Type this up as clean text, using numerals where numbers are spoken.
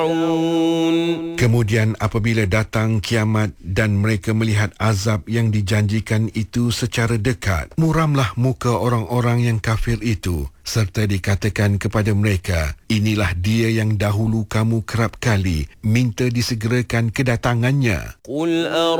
Kemudian apabila datang kiamat dan mereka melihat azab yang dijanjikan itu secara dekat, muramlah muka orang-orang yang kafir itu, serta dikatakan kepada mereka, inilah dia yang dahulu kamu kerap kali minta disegerakan kedatangannya.